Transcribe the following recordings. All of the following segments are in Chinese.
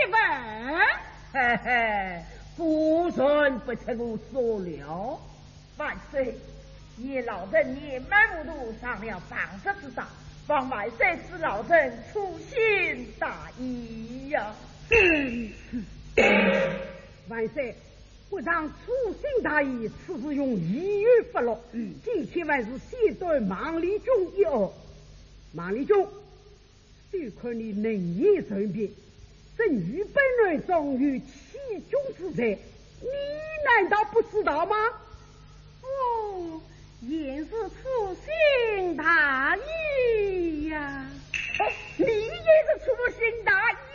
问？ 嘿嘿，夫人不出我所料。万岁，你老臣年迈糊涂，上了防职之道，望万岁使老臣粗心大意呀。 万岁，国丈粗心大意，此事用一语不落。今天还是先对孟丽君一恶。孟丽君，虽看你能言善辩，正与本人终于欺君之罪，你难道不知道吗？ 哦，也是粗心大意呀！ 你也是粗心大意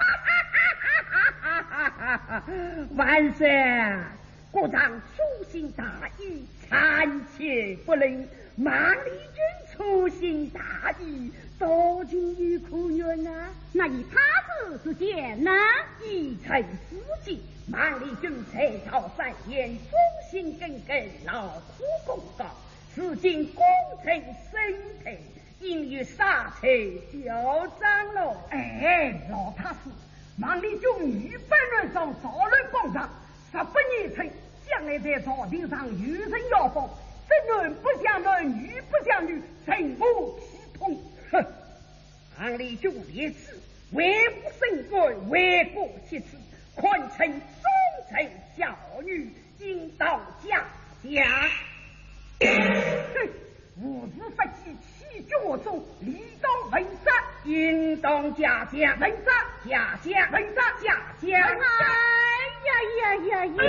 呀！万岁，国丈粗心大意，残切不灵。孟丽君粗心大意，多情于苦缘啊！ 那以他事之见呢？ 一臣思计，孟丽君才朝3年，忠心耿耿，劳苦功高，如今功成身退，应与杀气交战喽！ 老太师，孟丽君与本人上早日广场，18年前将来在朝廷上有人要封，真人不讲人，女不讲女，全部批通。 哼，孟丽君烈士，为吾生贵，为国其耻，堪称忠臣孝女，应当家家。哼，吾日不计欺君我众，理当问杀，应当家家问杀，家家问杀。